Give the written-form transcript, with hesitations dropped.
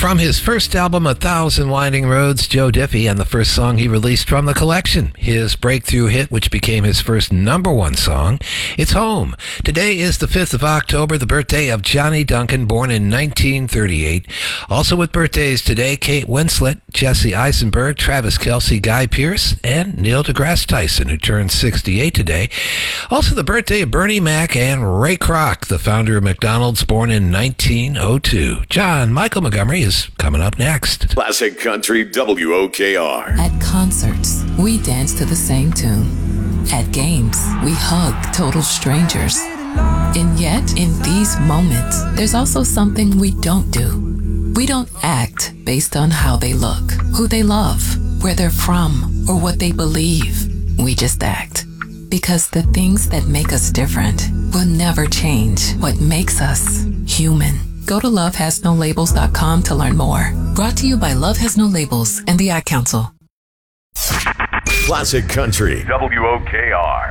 From his first album, A Thousand Winding Roads, Joe Diffie, and the first song he released from the collection, his breakthrough hit, which became his first #1 song, It's Home. Today is the 5th of October, the birthday of Johnny Duncan, born in 1938. Also with birthdays today, Kate Winslet, Jesse Eisenberg, Travis Kelce, Guy Pearce, and Neil deGrasse Tyson, who turned 68 today. Also the birthday of Bernie Mac and Ray Kroc, the founder of McDonald's, born in 1902. John Michael Montgomery is coming up next. Classic Country WOKR. At concerts, we dance to the same tune. At games, we hug total strangers. And yet, in these moments, there's also something we don't do. We don't act based on how they look, who they love, where they're from, or what they believe. We just act. Because the things that make us different will never change what makes us human. Go to lovehasnolabels.com to learn more. Brought to you by Love Has No Labels and the Ad Council. Classic Country WOKR.